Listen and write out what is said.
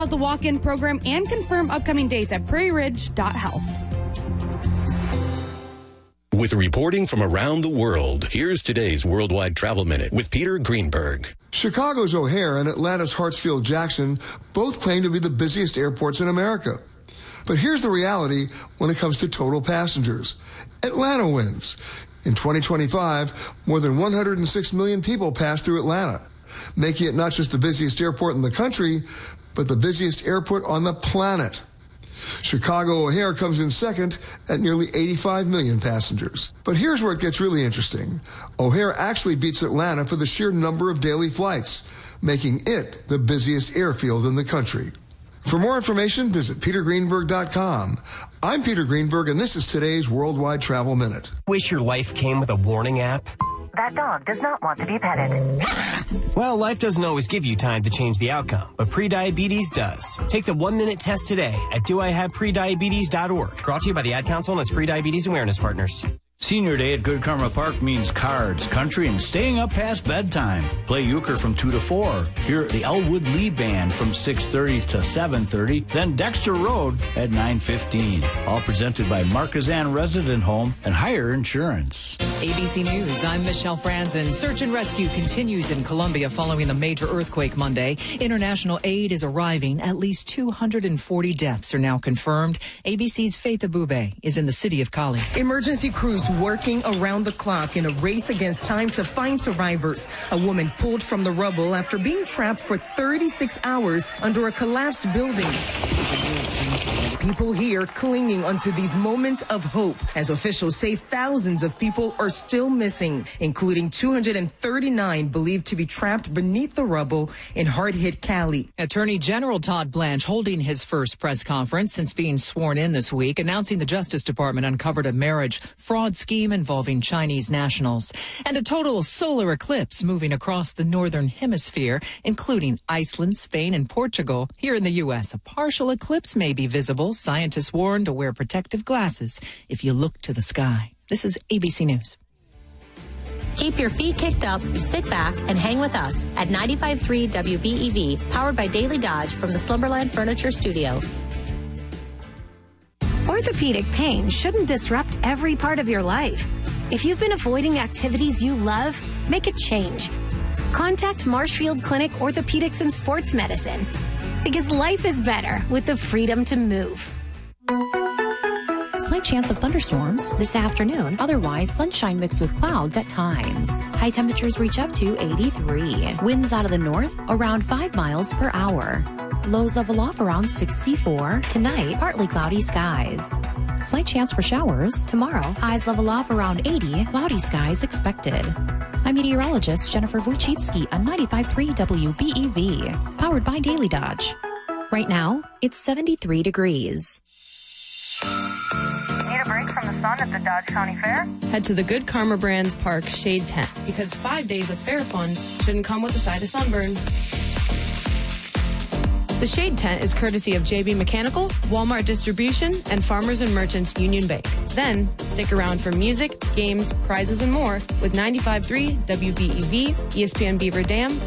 The walk-in program and confirm upcoming dates at prairieridge.health. With reporting from around the world, here's today's Worldwide Travel Minute with Peter Greenberg. Chicago's O'Hare and Atlanta's Hartsfield-Jackson both claim to be the busiest airports in America. But here's the reality when it comes to total passengers. Atlanta wins. In 2025, more than 106 million people passed through Atlanta, making it not just the busiest airport in the country, but the busiest airport on the planet. Chicago O'Hare comes in second at nearly 85 million passengers. But here's where it gets really interesting. O'Hare actually beats Atlanta for the sheer number of daily flights, making it the busiest airfield in the country. For more information, visit petergreenberg.com. I'm Peter Greenberg, and this is today's Worldwide Travel Minute. Wish your life came with a warning app? That dog does not want to be petted. Well, life doesn't always give you time to change the outcome, but prediabetes does. Take the 1-minute test today at doihaveprediabetes.org. Brought to you by the Ad Council and its Prediabetes Awareness Partners. Senior Day at Good Karma Park means cards, country, and staying up past bedtime. Play euchre from 2 to 4. Hear the Elwood Lee Band from 6:30 to 7:30. Then Dexter Road at 9:15. All presented by Marquezan Resident Home and Higher Insurance. ABC News, I'm Michelle Franzen. Search and rescue continues in Colombia following the major earthquake Monday. International aid is arriving. At least 240 deaths are now confirmed. ABC's Faith Abube is in the city of Cali. Emergency crews working around the clock in a race against time to find survivors. A woman pulled from the rubble after being trapped for 36 hours under a collapsed building. People here clinging onto these moments of hope, as officials say thousands of people are still missing, including 239 believed to be trapped beneath the rubble in hard-hit Cali. Attorney General Todd Blanche holding his first press conference since being sworn in this week, announcing the Justice Department uncovered a marriage fraud scheme involving Chinese nationals. And a total solar eclipse moving across the northern hemisphere, including Iceland, Spain, and Portugal. Here in the U.S., a partial eclipse may be visible. Scientists warn to wear protective glasses if you look to the sky. This is ABC News. Keep your feet kicked up, sit back, and hang with us at 95.3 WBEV, powered by Daily Dodge from the Slumberland Furniture Studio. Orthopedic pain shouldn't disrupt every part of your life. If you've been avoiding activities you love, make a change. Contact Marshfield Clinic Orthopedics and Sports Medicine, because life is better with the freedom to move. Slight chance of thunderstorms this afternoon. Otherwise, sunshine mixed with clouds at times. High temperatures reach up to 83. Winds out of the north around 5 miles per hour. Lows level off around 64. Tonight, partly cloudy skies. Slight chance for showers. Tomorrow, highs level off around 80. Cloudy skies expected. I'm meteorologist Jennifer Wojcicki on 95.3 WBEV, powered by Daily Dodge. Right now, it's 73 degrees. Need a break from the sun at the Dodge County Fair? Head to the Good Karma Brands Park Shade Tent, because 5 days of fair fun shouldn't come with a side of sunburn. The Shade Tent is courtesy of JB Mechanical, Walmart Distribution, and Farmers and Merchants Union Bank. Then, stick around for music, games, prizes, and more with 95.3 WBEV, ESPN Beaver Dam,